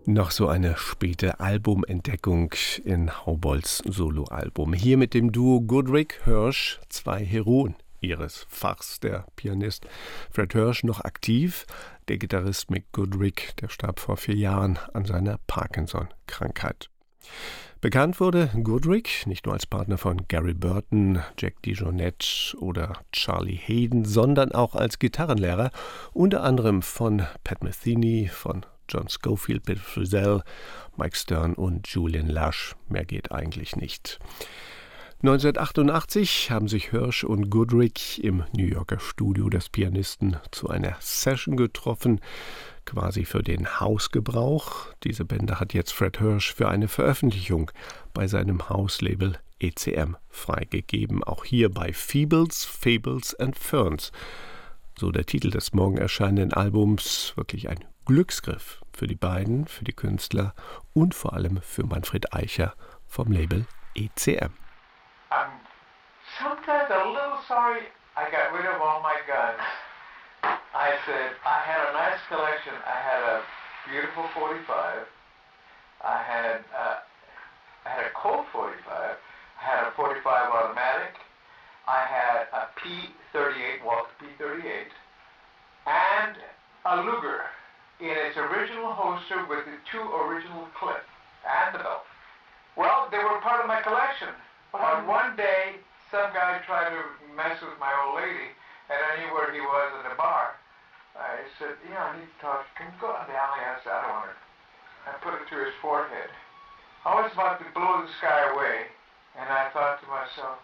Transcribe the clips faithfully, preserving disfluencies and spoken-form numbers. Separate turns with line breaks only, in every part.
Noch so eine späte Albumentdeckung in Haubolds Soloalbum. Hier mit dem Duo Goodrich Hirsch, zwei Heroen ihres Fachs. Der Pianist Fred Hirsch noch aktiv, der Gitarrist Mick Goodrich, der starb vor vier Jahren an seiner Parkinson-Krankheit. Bekannt wurde Goodrich nicht nur als Partner von Gary Burton, Jack DeJohnette oder Charlie Haden, sondern auch als Gitarrenlehrer, unter anderem von Pat Metheny, von John Scofield, Bill Frisell, Mike Stern und Julian Lush. Mehr geht eigentlich nicht. neunzehnhundertachtundachtzig haben sich Hirsch und Goodrich im New Yorker Studio des Pianisten zu einer Session getroffen, quasi für den Hausgebrauch. Diese Bände hat jetzt Fred Hirsch für eine Veröffentlichung bei seinem Hauslabel E C M freigegeben. Auch hier bei Feebles, Fables and Ferns. So der Titel des morgen erscheinenden Albums, wirklich ein Glücksgriff für die beiden, für die Künstler und vor allem für Manfred Eicher vom Label E C M.
I'm sometimes a little sorry I got rid of all my guns. I said, I had a nice collection. I had a beautiful forty-five. I had, uh, I had a Colt forty-five. I had a forty-five automatic. I had a P thirty-eight, Walther P thirty-eight. And a Luger in its original holster with the two original clips and the belt. Well, they were part of my collection. On one day, some guy tried to mess with my old lady, and I knew where he was in the bar. I said, yeah, I need to talk. Can you go out in the alley? I said, I don't want it. I put it to his forehead. I was about to blow the sky away, and I thought to myself,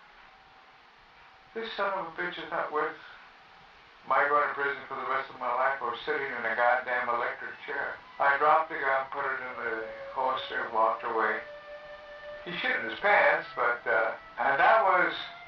this son of a bitch is not worth my going to prison for the rest of my life or sitting in a goddamn electric chair. I dropped the gun, put it in the holster, and walked away. He shit in his pants, but, uh, and that was